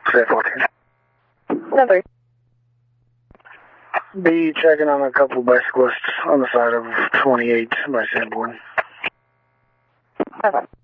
Say 14. Number. Be checking on a couple bicyclists on the side of 28 by Sanborn. Okay.